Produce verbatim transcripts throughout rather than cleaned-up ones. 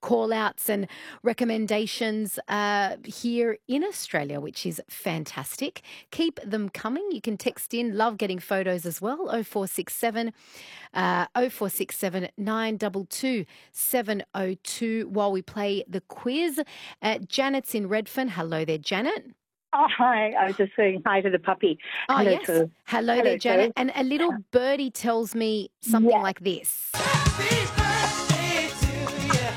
call outs and recommendations uh, here in Australia, which is fantastic. Keep them coming. You can text in. Love getting photos as well. oh four six seven, uh, oh four six seven nine two two seven oh two while we play the quiz. Uh, Janet's in Redfern. Hello there, Janet. Oh, hi. I was just saying hi to the puppy. Oh, Hello, yes. to Hello, Hello, there, Janet. Joe. And a little birdie tells me something Yes. like this. Happy birthday to you.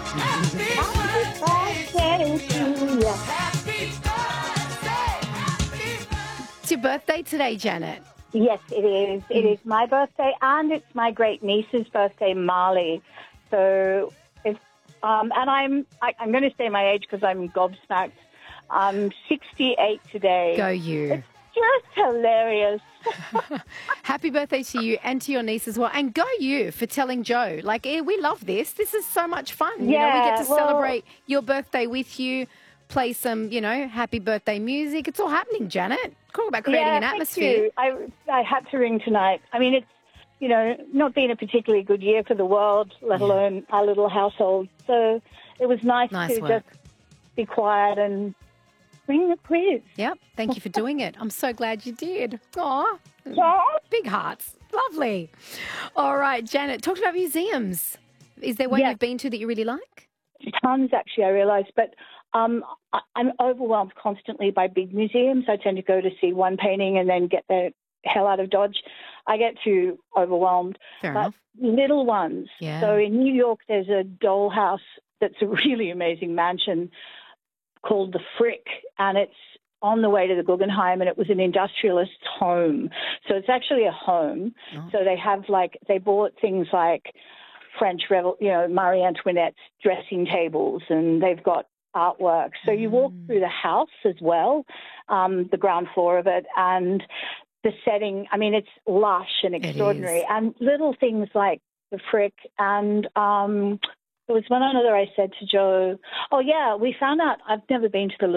Happy birthday to you. Happy birthday. Happy birthday. It's your birthday today, Janet. Yes, it is. It is my birthday, and it's my great niece's birthday, Marley. So, it's um, and I'm I, I'm going to say my age because I'm gobsmacked. I'm sixty-eight today. Go you. Just hilarious. Happy birthday to you and to your niece as well. And go you for telling Joe. Like, eh, we love this. This is so much fun. You know, we Yeah, get to well- celebrate your birthday with you, play some, you know, happy birthday music. It's all happening, Janet. Talk about creating yeah, an thank atmosphere. you. I I had to ring tonight. I mean, it's you know not been a particularly good year for the world, let Yeah. alone our little household. So it was nice, Nice to work. just be quiet and bring the quiz. Yep. Thank you for doing it. I'm so glad you did. Aw. Yeah. Big hearts. Lovely. All right, Janet, talk about museums. Is there one Yeah. you've been to that you really like? Tons, actually, I realise. But um, I, I'm overwhelmed constantly by big museums. I tend to go to see one painting and then get the hell out of Dodge. I get too overwhelmed. Fair but enough. little ones. Yeah. So in New York, there's a dollhouse that's a really amazing mansion called the Frick, and it's on the way to the Guggenheim, and it was an industrialist's home. So it's actually a home. Oh. So they have like, they bought things like French, Revol- you know, Marie Antoinette's dressing tables, and they've got artwork. So you walk Mm. through the house as well, um, the ground floor of it, and the setting, I mean, it's lush and It extraordinary. is. And little things like the Frick, and um, there was one other I said to Joe, oh, yeah, we found out, I've never been to the